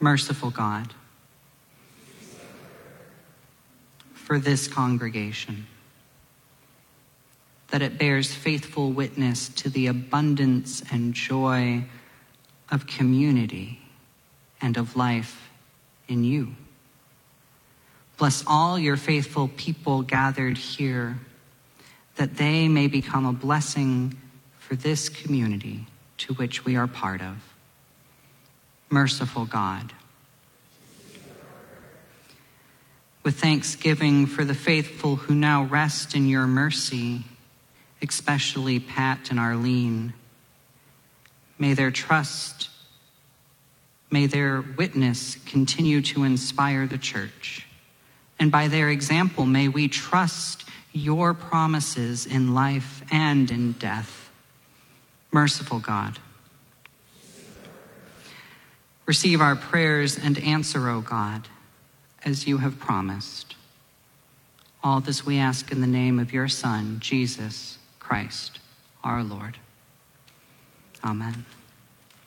Merciful God, for this congregation, that it bears faithful witness to the abundance and joy of community and of life in you. Bless all your faithful people gathered here, that they may become a blessing for this community to which we are part of. Merciful God, with thanksgiving for the faithful who now rest in your mercy, especially Pat and Arlene, may their trust, may their witness continue to inspire the church. And by their example, may we trust your promises in life and in death. Merciful God, receive our prayers and answer, O God, as you have promised. All this we ask in the name of your Son, Jesus Christ, our Lord. Amen.